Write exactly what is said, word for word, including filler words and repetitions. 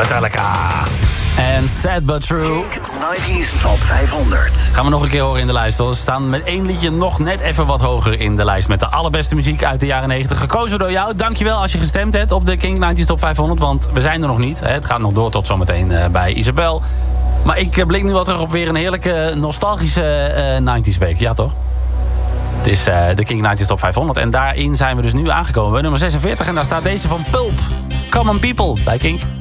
Metallica. En Sad But True. negentig's Top vijfhonderd. Gaan we nog een keer horen in de lijst. We staan met één liedje nog net even wat hoger in de lijst. Met de allerbeste muziek uit de jaren negentig. Gekozen door jou. Dankjewel als je gestemd hebt op de King negentig's Top vijfhonderd. Want we zijn er nog niet. Het gaat nog door tot zometeen bij Isabel. Maar ik blik nu wel terug op weer een heerlijke nostalgische uh, negentig's week. Ja toch? Het is uh, de King negentig's Top vijfhonderd. En daarin zijn we dus nu aangekomen bij nummer zesenveertig. En daar staat deze van Pulp. Common People bij King.